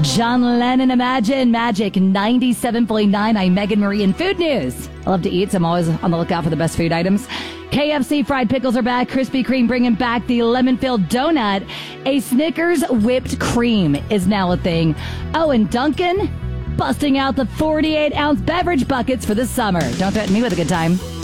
John Lennon, Imagine Magic 97.9. I'm Megan Marie in Food News. I love to eat, so I'm always on the lookout for the best food items. KFC fried pickles are back. Krispy Kreme bringing back the lemon-filled donut. A Snickers whipped cream is now a thing. Oh, and Dunkin' busting out the 48-ounce beverage buckets for the summer. Don't threaten me with a good time.